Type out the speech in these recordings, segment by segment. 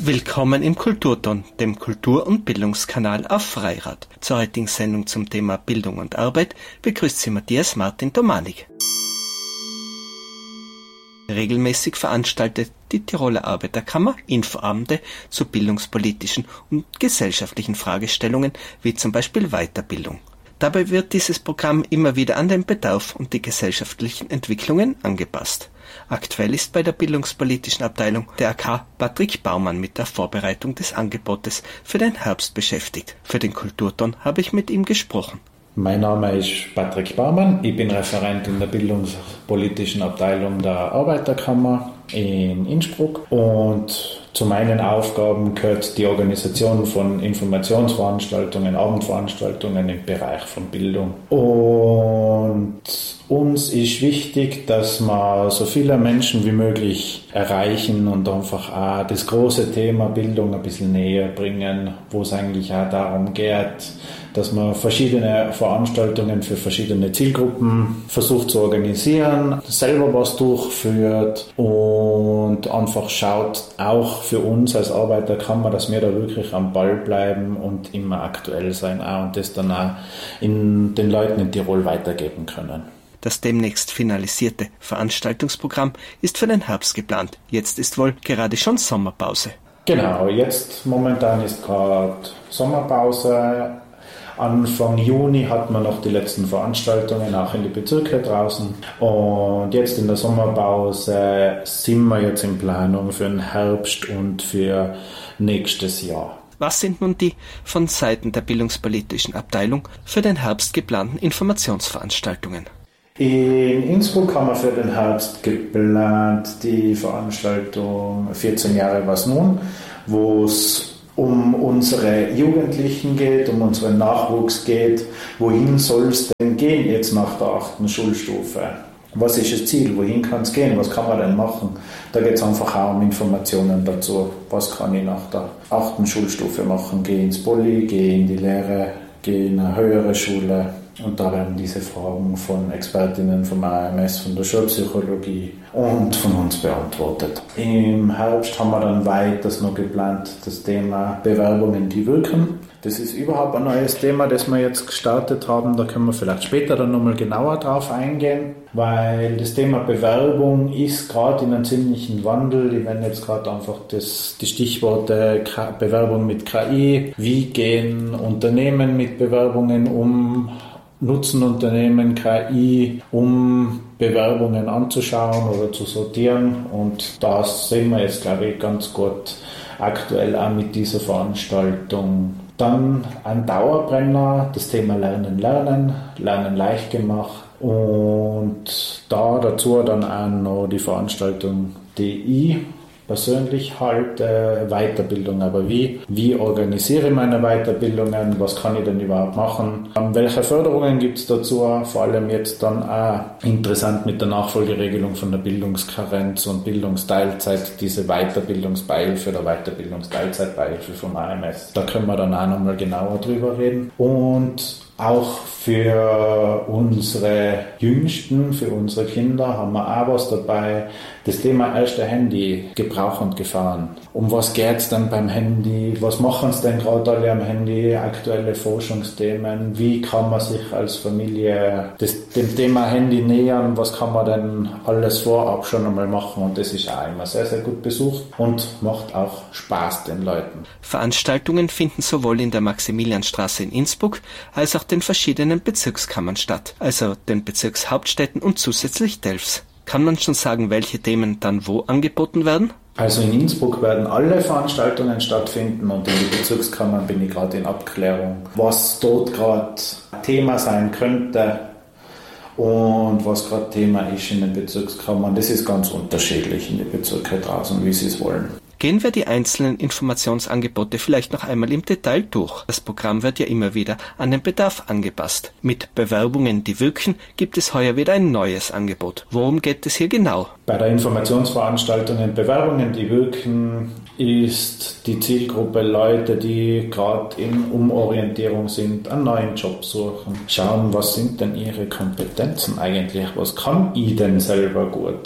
Willkommen im Kulturton, dem Kultur- und Bildungskanal auf Freirad. Zur heutigen Sendung zum Thema Bildung und Arbeit begrüßt Sie Matthias Martin Domanik. Regelmäßig veranstaltet die Tiroler Arbeiterkammer Infoabende zu bildungspolitischen und gesellschaftlichen Fragestellungen wie zum Beispiel Weiterbildung. Dabei wird dieses Programm immer wieder an den Bedarf und die gesellschaftlichen Entwicklungen angepasst. Aktuell ist bei der bildungspolitischen Abteilung der AK Patrick Baumann mit der Vorbereitung des Angebotes für den Herbst beschäftigt. Für den Kulturton habe ich mit ihm gesprochen. Mein Name ist Patrick Baumann, ich bin Referent in der bildungspolitischen Abteilung der Arbeiterkammer in Innsbruck und zu meinen Aufgaben gehört die Organisation von Informationsveranstaltungen, Abendveranstaltungen im Bereich von Bildung. Und uns ist wichtig, dass wir so viele Menschen wie möglich erreichen und einfach auch das große Thema Bildung ein bisschen näher bringen, wo es eigentlich auch darum geht, dass man verschiedene Veranstaltungen für verschiedene Zielgruppen versucht zu organisieren, selber was durchführt und einfach schaut, auch für uns als Arbeiterkammer, dass wir da wirklich am Ball bleiben und immer aktuell sein auch und das dann auch den Leuten in Tirol weitergeben können. Das demnächst finalisierte Veranstaltungsprogramm ist für den Herbst geplant. Jetzt ist wohl gerade schon Sommerpause. Genau, jetzt momentan ist gerade Sommerpause. Anfang Juni hat man noch die letzten Veranstaltungen auch in die Bezirke draußen und jetzt in der Sommerpause sind wir jetzt in Planung für den Herbst und für nächstes Jahr. Was sind nun die von Seiten der bildungspolitischen Abteilung für den Herbst geplanten Informationsveranstaltungen? In Innsbruck haben wir für den Herbst geplant die Veranstaltung 14 Jahre was nun, wo es um unsere Jugendlichen geht, um unseren Nachwuchs geht. Wohin soll es denn gehen jetzt nach der 8. Schulstufe? Was ist das Ziel? Wohin kann es gehen? Was kann man denn machen? Da geht es einfach auch um Informationen dazu. Was kann ich nach der 8. Schulstufe machen? Gehe ins Poly, gehe in die Lehre, gehe in eine höhere Schule. Und da werden diese Fragen von Expertinnen vom AMS, von der Schulpsychologie und von uns beantwortet. Im Herbst haben wir dann weiters noch geplant das Thema Bewerbungen, die wirken. Das ist überhaupt ein neues Thema, das wir jetzt gestartet haben. Da können wir vielleicht später dann nochmal genauer drauf eingehen, weil das Thema Bewerbung ist gerade in einem ziemlichen Wandel. Ich nenne jetzt gerade einfach die Stichworte Bewerbung mit KI. Wie gehen Unternehmen mit Bewerbungen um? Nutzen Unternehmen KI, um Bewerbungen anzuschauen oder zu sortieren. Und da sehen wir jetzt, glaube ich, ganz gut aktuell auch mit dieser Veranstaltung. Dann ein Dauerbrenner, das Thema Lernen leicht gemacht. Und da dazu dann auch noch die Veranstaltung DI. Persönlich halte Weiterbildung, aber wie organisiere ich meine Weiterbildungen, was kann ich denn überhaupt machen, welche Förderungen gibt es dazu, vor allem jetzt dann auch interessant mit der Nachfolgeregelung von der Bildungskarenz und Bildungsteilzeit, diese Weiterbildungsbeihilfe oder Weiterbildungsteilzeitbeihilfe vom AMS. Da können wir dann auch nochmal genauer drüber reden und auch für unsere Jüngsten, für unsere Kinder haben wir auch was dabei. Das Thema erste Handy, Gebrauch und Gefahren. Um was geht es denn beim Handy? Was machen es denn gerade alle am Handy? Aktuelle Forschungsthemen. Wie kann man sich als Familie dem Thema Handy nähern? Was kann man denn alles vorab schon einmal machen? Und das ist auch immer sehr, sehr gut besucht und macht auch Spaß den Leuten. Veranstaltungen finden sowohl in der Maximilianstraße in Innsbruck als auch den verschiedenen Bezirkskammern statt, also den Bezirkshauptstädten und zusätzlich Delfs. Kann man schon sagen, welche Themen dann wo angeboten werden? Also in Innsbruck werden alle Veranstaltungen stattfinden und in den Bezirkskammern bin ich gerade in Abklärung, was dort gerade Thema sein könnte und was gerade Thema ist in den Bezirkskammern. Das ist ganz unterschiedlich in den Bezirken draußen, wie sie es wollen. Gehen wir die einzelnen Informationsangebote vielleicht noch einmal im Detail durch. Das Programm wird ja immer wieder an den Bedarf angepasst. Mit Bewerbungen, die wirken, gibt es heuer wieder ein neues Angebot. Worum geht es hier genau? Bei der Informationsveranstaltung Bewerbungen, die wirken, ist die Zielgruppe Leute, die gerade in Umorientierung sind, einen neuen Job suchen. Schauen, was sind denn ihre Kompetenzen eigentlich? Was kann ich denn selber gut?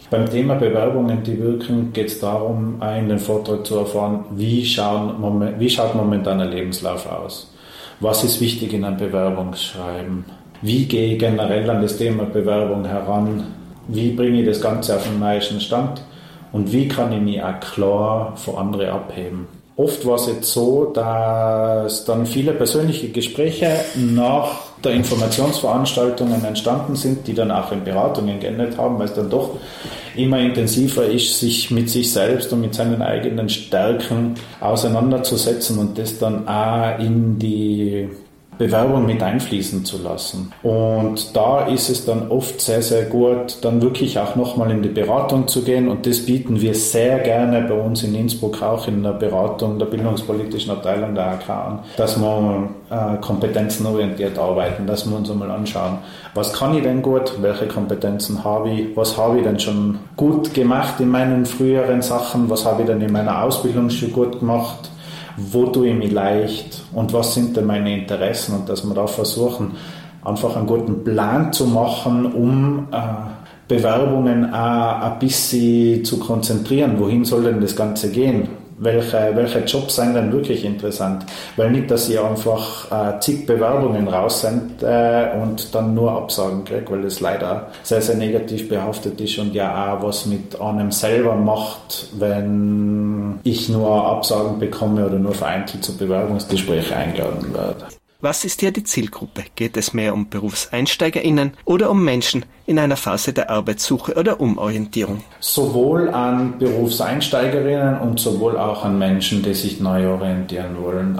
Beim Thema Bewerbungen, die wirken, geht es darum, in den Vortrag zu erfahren, wie schaut momentan ein Lebenslauf aus? Was ist wichtig in einem Bewerbungsschreiben? Wie gehe ich generell an das Thema Bewerbung heran? Wie bringe ich das Ganze auf den neuesten Stand? Und wie kann ich mich auch klar von anderen abheben? Oft war es jetzt so, dass dann viele persönliche Gespräche nach der Informationsveranstaltungen entstanden sind, die dann auch in Beratungen geendet haben, weil es dann doch immer intensiver ist, sich mit sich selbst und mit seinen eigenen Stärken auseinanderzusetzen und das dann auch in die Bewerbung mit einfließen zu lassen. Und da ist es dann oft sehr, sehr gut, dann wirklich auch nochmal in die Beratung zu gehen, und das bieten wir sehr gerne bei uns in Innsbruck auch in der Beratung der bildungspolitischen Abteilung der AK an, dass wir kompetenzenorientiert arbeiten, dass wir uns einmal anschauen, was kann ich denn gut, welche Kompetenzen habe ich, was habe ich denn schon gut gemacht in meinen früheren Sachen, was habe ich denn in meiner Ausbildung schon gut gemacht, wo tue ich mich leicht und was sind denn meine Interessen, und dass wir da versuchen, einfach einen guten Plan zu machen, um Bewerbungen auch ein bisschen zu konzentrieren. Wohin soll denn das Ganze gehen? Welche Jobs sind denn wirklich interessant? Weil nicht, dass ich einfach zig Bewerbungen raussende und dann nur Absagen kriege, weil das leider sehr, sehr negativ behaftet ist und ja auch was mit einem selber macht, wenn ich nur Absagen bekomme oder nur vereinzelt zu Bewerbungsgesprächen eingeladen werde. Was ist hier die Zielgruppe? Geht es mehr um BerufseinsteigerInnen oder um Menschen in einer Phase der Arbeitssuche oder Umorientierung? Sowohl an Berufseinsteigerinnen und sowohl auch an Menschen, die sich neu orientieren wollen.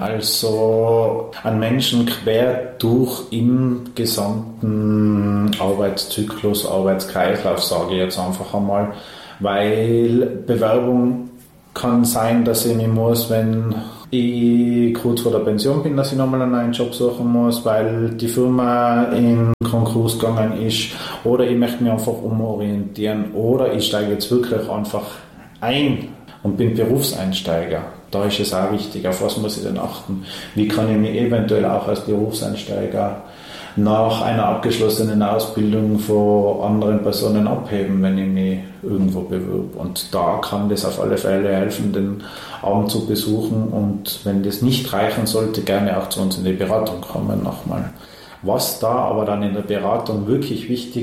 Also an Menschen quer durch im gesamten Arbeitszyklus, Arbeitskreislauf, sage ich jetzt einfach einmal, weil Bewerbung kann sein, dass ich mich muss, wenn ich kurz vor der Pension bin, dass ich nochmal einen neuen Job suchen muss, weil die Firma in Konkurs gegangen ist, oder ich möchte mich einfach umorientieren, oder ich steige jetzt wirklich einfach ein und bin Berufseinsteiger. Da ist es auch wichtig, auf was muss ich denn achten? Wie kann ich mich eventuell auch als Berufseinsteiger nach einer abgeschlossenen Ausbildung von anderen Personen abheben, wenn ich mich irgendwo bewirbe. Und da kann das auf alle Fälle helfen, den Abend zu besuchen, und wenn das nicht reichen sollte, gerne auch zu uns in die Beratung kommen nochmal. Was da aber dann in der Beratung wirklich wichtig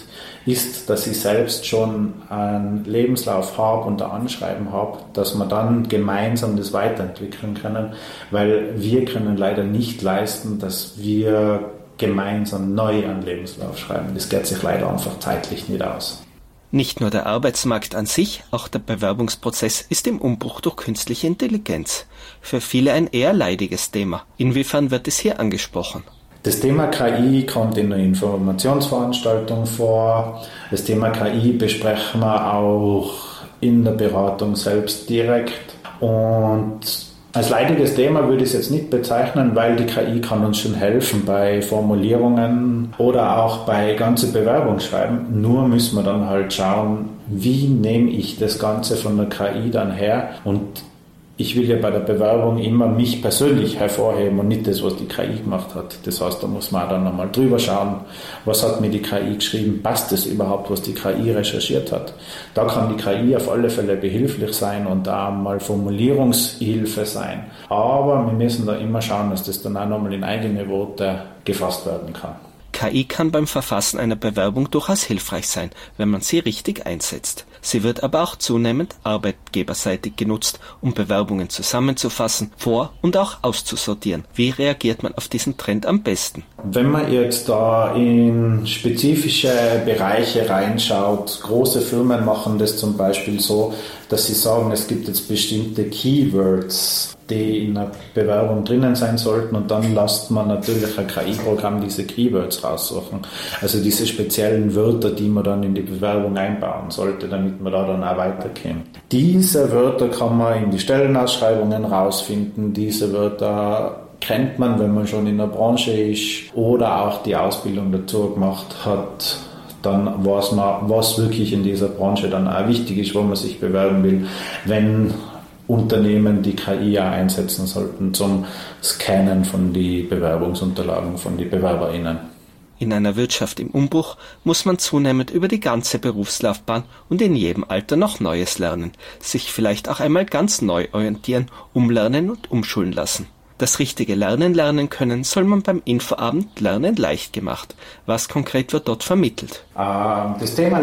ist, dass ich selbst schon einen Lebenslauf habe und ein Anschreiben habe, dass wir dann gemeinsam das weiterentwickeln können, weil wir können leider nicht leisten, dass wir gemeinsam neu einen Lebenslauf schreiben. Das geht sich leider einfach zeitlich nicht aus. Nicht nur der Arbeitsmarkt an sich, auch der Bewerbungsprozess ist im Umbruch durch künstliche Intelligenz. Für viele ein eher leidiges Thema. Inwiefern wird es hier angesprochen? Das Thema KI kommt in der Informationsveranstaltung vor. Das Thema KI besprechen wir auch in der Beratung selbst direkt. Und als leidiges Thema würde ich es jetzt nicht bezeichnen, weil die KI kann uns schon helfen bei Formulierungen oder auch bei ganzen Bewerbungsschreiben. Nur müssen wir dann halt schauen, wie nehme ich das Ganze von der KI dann her, und ich will ja bei der Bewerbung immer mich persönlich hervorheben und nicht das, was die KI gemacht hat. Das heißt, da muss man dann nochmal drüber schauen, was hat mir die KI geschrieben, passt das überhaupt, was die KI recherchiert hat. Da kann die KI auf alle Fälle behilflich sein und da mal Formulierungshilfe sein. Aber wir müssen da immer schauen, dass das dann auch nochmal in eigene Worte gefasst werden kann. KI kann beim Verfassen einer Bewerbung durchaus hilfreich sein, wenn man sie richtig einsetzt. Sie wird aber auch zunehmend arbeitgeberseitig genutzt, um Bewerbungen zusammenzufassen, vor- und auch auszusortieren. Wie reagiert man auf diesen Trend am besten? Wenn man jetzt da in spezifische Bereiche reinschaut, große Firmen machen das zum Beispiel so, dass sie sagen, es gibt jetzt bestimmte Keywords, die in einer Bewerbung drinnen sein sollten, und dann lässt man natürlich ein KI-Programm diese Keywords raussuchen. Also diese speziellen Wörter, die man dann in die Bewerbung einbauen sollte, damit man da dann auch weiterkommt. Diese Wörter kann man in die Stellenausschreibungen rausfinden, diese Wörter kennt man, wenn man schon in der Branche ist oder auch die Ausbildung dazu gemacht hat. Dann weiß man, was wirklich in dieser Branche dann auch wichtig ist, wo man sich bewerben will, wenn Unternehmen die KI auch einsetzen sollten zum Scannen von die Bewerbungsunterlagen von die BewerberInnen. In einer Wirtschaft im Umbruch muss man zunehmend über die ganze Berufslaufbahn und in jedem Alter noch Neues lernen, sich vielleicht auch einmal ganz neu orientieren, umlernen und umschulen lassen. Das richtige lernen können soll man beim Infoabend Lernen leicht gemacht. Was konkret wird dort vermittelt? Das Thema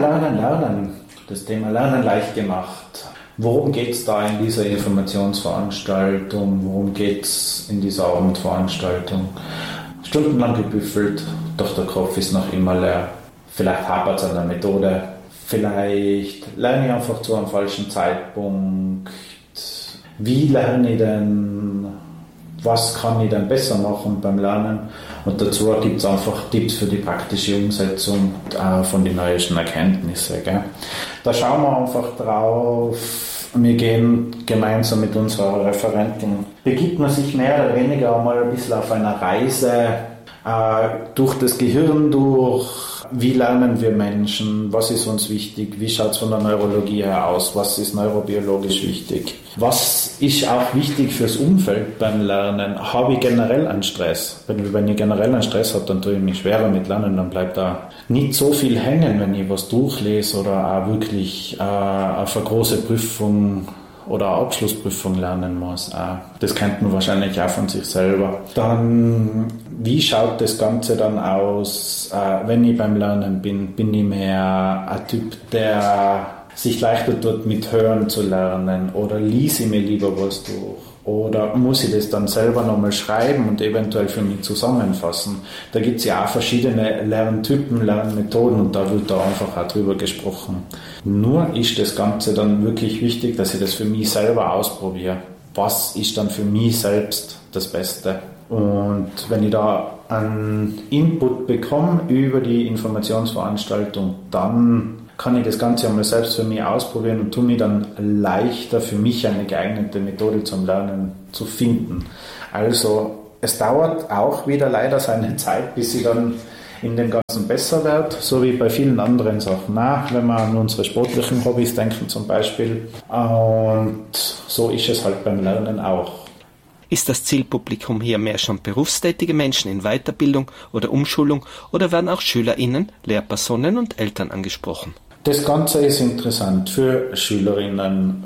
Lernen leicht gemacht. Worum geht es da in dieser Informationsveranstaltung? Worum geht es in dieser Abendveranstaltung? Stundenlang gebüffelt, doch der Kopf ist noch immer leer. Vielleicht hapert es an der Methode. Vielleicht lerne ich einfach zu einem falschen Zeitpunkt. Wie lerne ich denn? Was kann ich denn besser machen beim Lernen? Und dazu gibt es einfach Tipps für die praktische Umsetzung von den neuesten Erkenntnissen. Gell? Da schauen wir einfach drauf. Wir gehen gemeinsam mit unserer Referentin, begibt man sich mehr oder weniger einmal ein bisschen auf einer Reise durch das Gehirn durch. Wie lernen wir Menschen? Was ist uns wichtig? Wie schaut es von der Neurologie her aus? Was ist neurobiologisch wichtig? Was ist auch wichtig fürs Umfeld beim Lernen? Habe ich generell einen Stress? Wenn ich generell einen Stress habe, dann tue ich mich schwerer mit Lernen. Dann bleibt da nicht so viel hängen, wenn ich was durchlese oder auch wirklich auf eine große Prüfung oder eine Abschlussprüfung lernen muss. Das kennt man wahrscheinlich auch von sich selber. Dann, wie schaut das Ganze dann aus, wenn ich beim Lernen bin? Bin ich mehr ein Typ, der sich leichter tut, mit Hören zu lernen, oder lese ich mir lieber was durch? Oder muss ich das dann selber nochmal schreiben und eventuell für mich zusammenfassen? Da gibt es ja auch verschiedene Lerntypen, Lernmethoden, und da wird da einfach auch drüber gesprochen. Nur ist das Ganze dann wirklich wichtig, dass ich das für mich selber ausprobiere. Was ist dann für mich selbst das Beste? Und wenn ich da einen Input bekomme über die Informationsveranstaltung, dann kann ich das Ganze einmal selbst für mich ausprobieren und tue mir dann leichter, für mich eine geeignete Methode zum Lernen zu finden. Also es dauert auch wieder leider seine Zeit, bis ich dann in dem Ganzen besser werde, so wie bei vielen anderen Sachen. Wenn wir an unsere sportlichen Hobbys denken zum Beispiel. Und so ist es halt beim Lernen auch. Ist das Zielpublikum hier mehr schon berufstätige Menschen in Weiterbildung oder Umschulung, oder werden auch SchülerInnen, Lehrpersonen und Eltern angesprochen? Das Ganze ist interessant für Schülerinnen,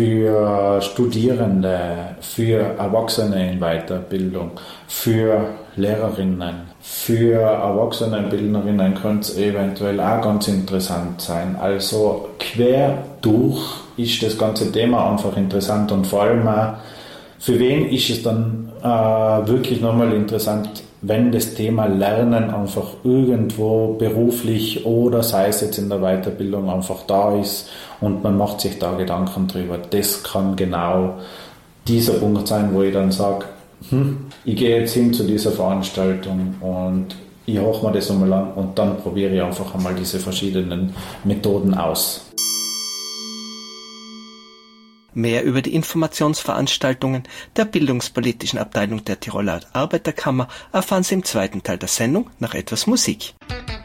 für Studierende, für Erwachsene in Weiterbildung, für Lehrerinnen. Für Erwachsenenbildnerinnen könnte es eventuell auch ganz interessant sein. Also quer durch ist das ganze Thema einfach interessant, und vor allem auch, für wen ist es dann wirklich nochmal interessant, wenn das Thema Lernen einfach irgendwo beruflich oder sei es jetzt in der Weiterbildung einfach da ist und man macht sich da Gedanken drüber. Das kann genau dieser Punkt sein, wo ich dann sage, ich gehe jetzt hin zu dieser Veranstaltung und ich höre mir das einmal an und dann probiere ich einfach einmal diese verschiedenen Methoden aus. Mehr über die Informationsveranstaltungen der bildungspolitischen Abteilung der Tiroler Arbeiterkammer erfahren Sie im zweiten Teil der Sendung nach etwas Musik.